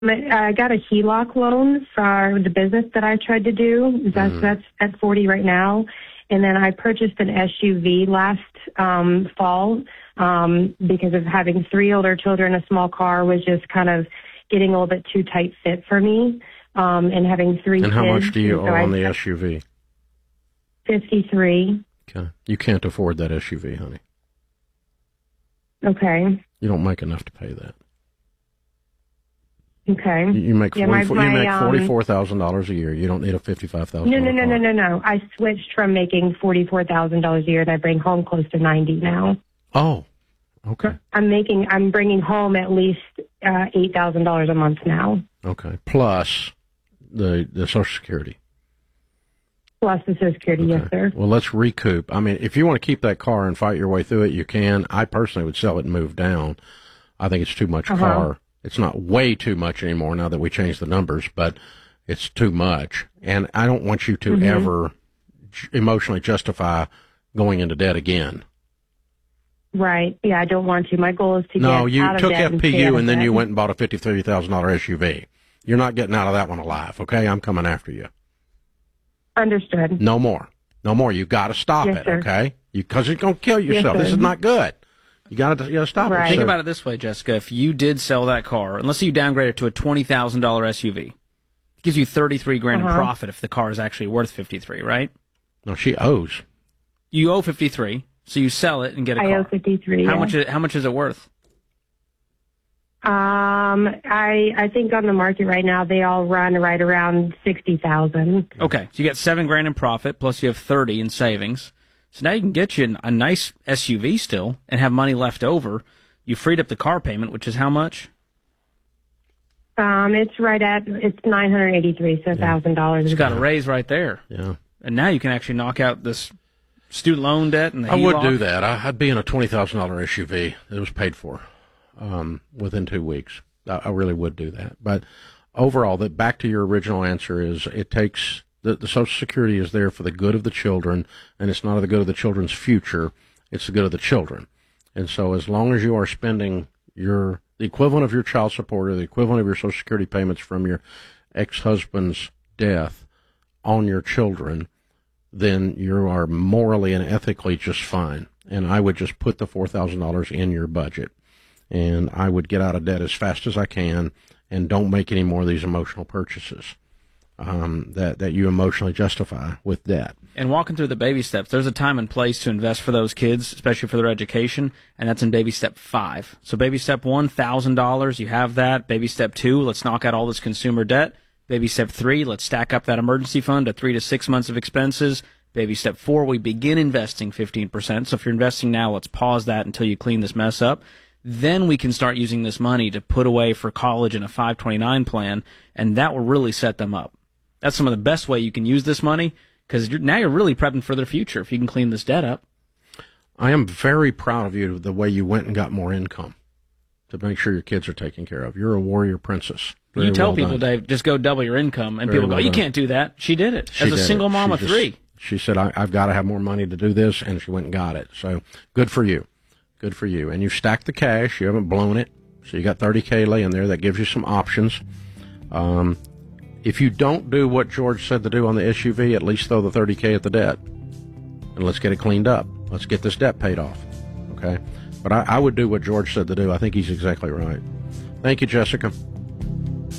I got a HELOC loan for the business that I tried to do. That's at 40 right now. And then I purchased an SUV last fall because of having 3 older children. A small car was just kind of getting a little bit too tight fit for me. And having 3 kids. And how much do you owe on the SUV? 53. Okay. You can't afford that SUV, honey. Okay. You don't make enough to pay that. Okay. You make $44,000 a year. You don't need a $55,000. No. I switched from making $44,000 a year, and I bring home close to 90 now. Oh, okay. I'm bringing home at least $8,000 a month now. Okay. Plus the Social Security. Plus the Social Security, Okay. Yes, sir. Well, let's recoup. I mean, if you want to keep that car and fight your way through it, you can. I personally would sell it and move down. I think it's too much car. It's not way too much anymore now that we changed the numbers, but it's too much. And I don't want you to ever emotionally justify going into debt again. Right. Yeah, I don't want to. My goal is to get No, you out of took debt FPU and then debt. you went and bought a $53,000 SUV. You're not getting out of that one alive, okay? I'm coming after you. Understood. No more. No more. You got to stop Yes, it, sir. okay? Because you're going to kill yourself. Yes, This sir. is not good. You got to stop Right. it. Think So- about it this way, Jessica. If you did sell that car, and let's say you downgrade it to a $20,000 SUV, it gives you $33,000 in profit if the car is actually worth 53, right? No, she owes. You owe 53, so you sell it and get a car. I owe 53. How yeah. much is it worth? I think on the market right now they all run right around 60,000. Okay, so you get $7,000 in profit, plus you have 30 in savings. So now you can get you a nice SUV still and have money left over. You freed up the car payment, which is how much? It's $983, so $1,000. It's got a raise right there. Yeah. And now you can actually knock out this student loan debt and the I would HELOC. do that. I'd be in a $20,000 SUV that was paid for within 2 weeks. I really would do that. But overall, back to your original answer is it takes the Social Security is there for the good of the children, and it's not the good of the children's future. It's the good of the children. And so as long as you are spending the equivalent of your child support or the equivalent of your Social Security payments from your ex-husband's death on your children, then you are morally and ethically just fine. And I would just put the $4,000 in your budget. And I would get out of debt as fast as I can and don't make any more of these emotional purchases that you emotionally justify with debt. And walking through the baby steps, there's a time and place to invest for those kids, especially for their education, and that's in baby step 5. So baby step 1, $1,000, you have that. Baby step 2, let's knock out all this consumer debt. Baby step 3, let's stack up that emergency fund to 3 to 6 months of expenses. Baby step 4, we begin investing 15%. So if you're investing now, let's pause that until you clean this mess up. Then we can start using this money to put away for college in a 529 plan, and that will really set them up. That's some of the best way you can use this money, because now you're really prepping for their future if you can clean this debt up. I am very proud of you the way you went and got more income to make sure your kids are taken care of. You're a warrior princess. Very You tell well people, done. Dave, just go double your income, and Very people go, well you done. can't do that. She did it. She As a did single it. mom She of just- 3. She said, I've got to have more money to do this, and she went and got it. So good for you. Good for you. And you've stacked the cash. You haven't blown it. So you got $30K laying there. That gives you some options. If you don't do what George said to do on the SUV, at least throw the $30K at the debt. And let's get it cleaned up. Let's get this debt paid off. Okay? But I would do what George said to do. I think he's exactly right. Thank you, Jessica.